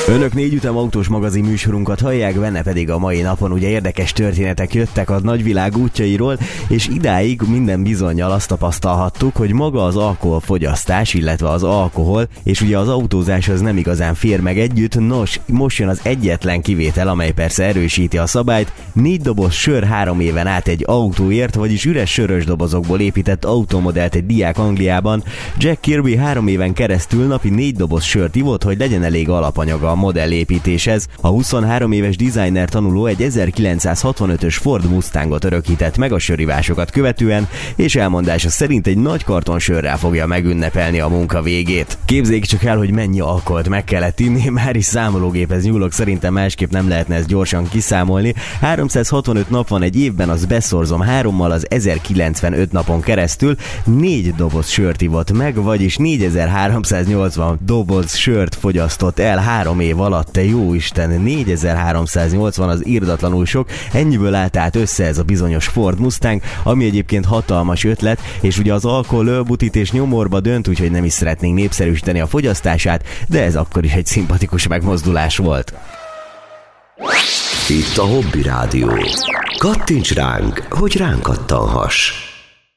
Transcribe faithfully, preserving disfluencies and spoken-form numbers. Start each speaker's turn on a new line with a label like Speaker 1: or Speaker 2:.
Speaker 1: Önök négyütem autós magazin műsorunkat hallják, benne pedig a mai napon ugye érdekes történetek jöttek a nagyvilág útjairól, és idáig minden bizonnyal azt tapasztalhattuk, hogy maga az alkoholfogyasztás, illetve az alkohol, és ugye az autózás az nem igazán fér meg együtt. Nos, most jön az egyetlen kivétel, amely persze erősíti a szabályt. Négy doboz sör három éven át egy autóért, vagyis üres sörös dobozokból épített automodellt egy diák Angliában. Jack Kirby három éven keresztül napi négy doboz sört ivott, hogy legyen elég alapanyaga a modellépítéshez. A huszonhárom éves designer tanuló egy ezerkilencszázhatvanötös Ford Mustangot örökített meg a sörivásokat követően, és elmondása szerint egy nagy karton sörrel fogja megünnepelni a munka végét. Képzeljék csak el, hogy mennyi alkoholt meg kellett inni, már is számológéphez nyúlok, szerintem másképp nem lehetne ezt gyorsan kiszámolni. háromszázhatvanöt nap van egy évben, az beszorzom hárommal, az ezerkilencvenöt napon keresztül négy doboz sört ivott meg, vagyis négyezer-háromszáznyolcvan doboz sört fogyasztott el három év alatt. Te jó Isten, négyezer-háromszáznyolcvan az irdatlanul sok, ennyiből állt át össze ez a bizonyos Ford Mustang, ami egyébként hatalmas ötlet, és ugye az alkohol ölbutítés nyomorba dönt, úgyhogy nem is szeretnénk népszerűsíteni a fogyasztását, de ez akkor is egy szimpatikus megmozdulás volt.
Speaker 2: Itt a Hobby Rádió. Kattints ránk, hogy ránk kattanhass.